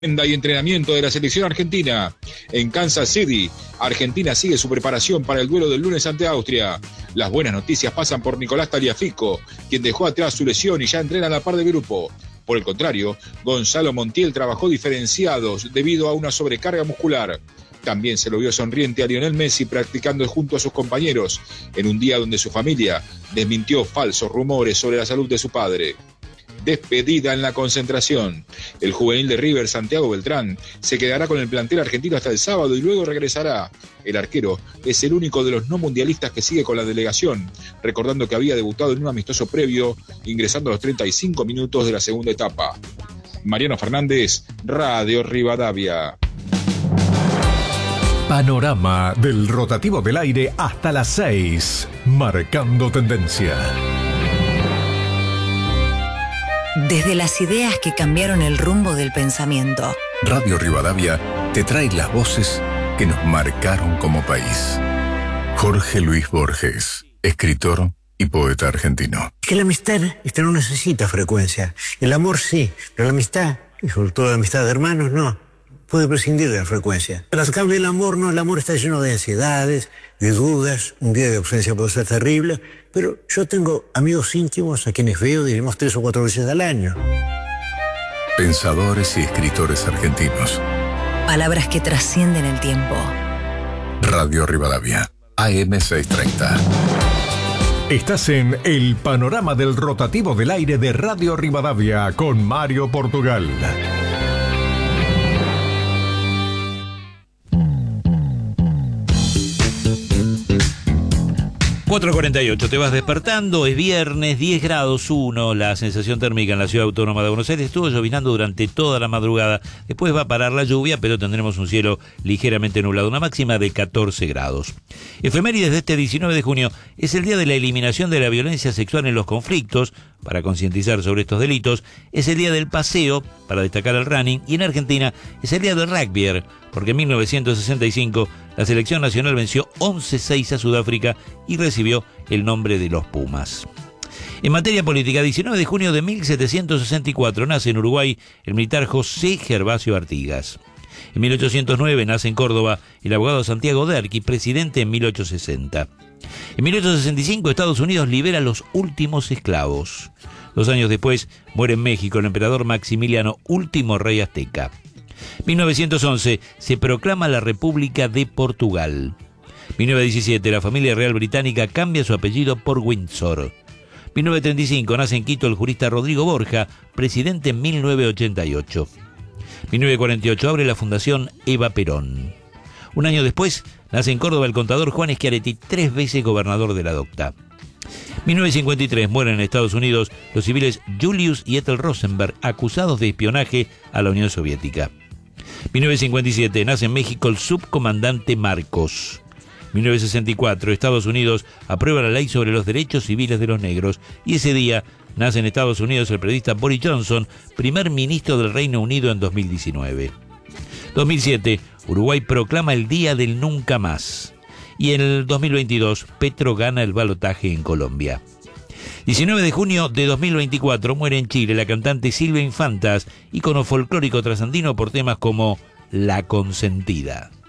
Y entrenamiento de la selección argentina. En Kansas City, Argentina sigue su preparación para el duelo del lunes ante Austria. Las buenas noticias pasan por Nicolás Tagliafico, quien dejó atrás su lesión y ya entrena a la par de grupo. Por el contrario, Gonzalo Montiel trabajó diferenciados debido a una sobrecarga muscular. También se lo vio sonriente a Lionel Messi practicando junto a sus compañeros, en un día donde su familia desmintió falsos rumores sobre la salud de su padre. Despedida en la concentración. El juvenil de River, Santiago Beltrán, se quedará con el plantel argentino hasta el sábado y luego regresará. El arquero es el único de los no mundialistas que sigue con la delegación, recordando que había debutado en un amistoso previo, ingresando a los 35 minutos de la segunda etapa. Mariano Fernández, Radio Rivadavia. Panorama del rotativo del aire hasta las 6, marcando tendencia. Desde las ideas que cambiaron el rumbo del pensamiento. Radio Rivadavia te trae las voces que nos marcaron como país. Jorge Luis Borges, escritor y poeta argentino. Que la amistad no necesita frecuencia. El amor sí, pero la amistad, y sobre todo la amistad de hermanos, no. Puede prescindir de la frecuencia. Pero al cambio el amor no, el amor está lleno de ansiedades, de dudas, un día de ausencia puede ser terrible, pero yo tengo amigos íntimos a quienes veo, diremos 3 o 4 veces al año. Pensadores y escritores argentinos. Palabras que trascienden el tiempo. Radio Rivadavia, AM 630. Estás en el panorama del rotativo del aire de Radio Rivadavia con Mario Portugal. 4:48, te vas despertando, es viernes, 10 grados 1, la sensación térmica en la Ciudad Autónoma de Buenos Aires. Estuvo llovinando durante toda la madrugada, después va a parar la lluvia, pero tendremos un cielo ligeramente nublado, una máxima de 14 grados. Efemérides de este 19 de junio, es el día de la eliminación de la violencia sexual en los conflictos, para concientizar sobre estos delitos, es el día del paseo, para destacar el running, y en Argentina es el día del rugby, porque en 1965 la selección nacional venció 11-6 a Sudáfrica y recibió el nombre de los Pumas. En materia política, 19 de junio de 1764 nace en Uruguay el militar José Gervasio Artigas. En 1809 nace en Córdoba el abogado Santiago Derqui, presidente en 1860. En 1865 Estados Unidos libera a los últimos esclavos. 2 años después muere en México el emperador Maximiliano, último rey azteca. 1911 se proclama la República de Portugal. 1917 la familia real británica cambia su apellido por Windsor. 1935 nace en Quito el jurista Rodrigo Borja, presidente en 1988. 1948 abre la Fundación Eva Perón. Un año después nace en Córdoba el contador Juan Schiaretti, 3 veces gobernador de la Docta. 1953 mueren en Estados Unidos los civiles Julius y Ethel Rosenberg, acusados de espionaje a la Unión Soviética. 1957 nace en México el subcomandante Marcos. 1964 Estados Unidos aprueba la ley sobre los derechos civiles de los negros y ese día nace en Estados Unidos el periodista Boris Johnson, primer ministro del Reino Unido en 2019. 2007 Uruguay proclama el Día del Nunca Más. Y en el 2022 Petro gana el balotaje en Colombia. 19 de junio de 2024 muere en Chile la cantante Silvia Infantas, ícono folclórico trasandino por temas como La Consentida.